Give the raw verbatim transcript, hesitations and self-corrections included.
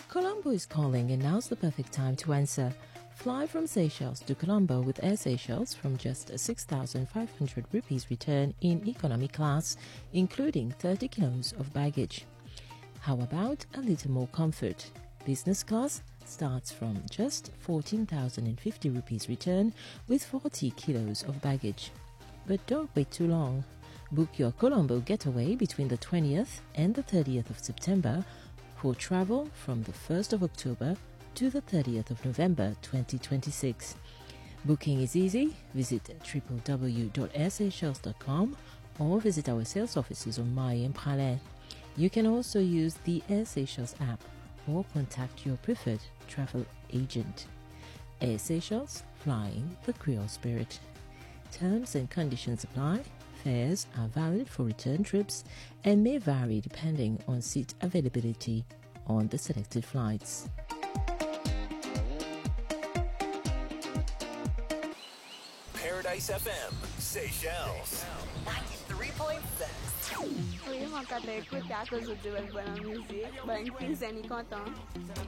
Colombo is calling and now's the perfect time to answer. Fly from Seychelles to Colombo with Air Seychelles from just six thousand five hundred rupees return in economy class, including thirty kilos of baggage. How about a little more comfort? Business class starts from just fourteen thousand fifty rupees return with forty kilos of baggage. But don't wait too long. Book your Colombo getaway between the twentieth and the thirtieth of September for travel from the first of October to the thirtieth of November twenty twenty-six. Booking is easy. Visit w w w dot air seychelles dot com or visit our sales offices on Maille and Praslin. You can also use the Air Seychelles app or contact your preferred travel agent. Air Seychelles, flying the Creole spirit. Terms and conditions apply. Fares are valid for return trips and may vary depending on seat availability on the selected flights. Paradise F M, Seychelles. ninety-three point six. Oui, mon tata écoute à cause de la bonne musique. Ben, puis, c'est content.